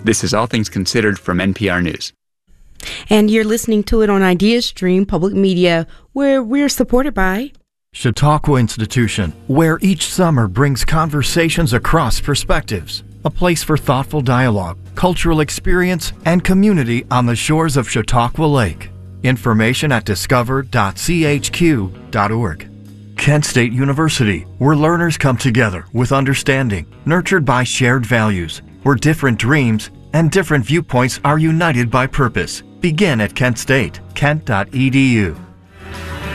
This is All Things Considered from NPR News. And you're listening to it on IdeaStream Public Media, where we're supported by Chautauqua Institution, where each summer brings conversations across perspectives. A place for thoughtful dialogue, cultural experience, and community on the shores of Chautauqua Lake. Information at discover.chq.org. Kent State University, where learners come together with understanding, nurtured by shared values, where different dreams and different viewpoints are united by purpose. Begin at Kent State, kent.edu.